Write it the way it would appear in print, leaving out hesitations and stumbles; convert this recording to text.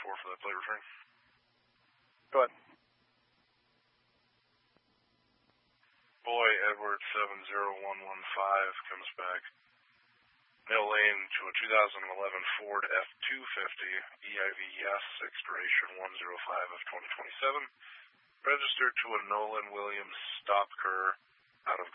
for that plate return. Go ahead. Boy Edward 70115 comes back. Mill lane to a 2011 Ford F-250, EIV yes, expiration 105 of 2027. Registered to a Nolan Williams stop cur out of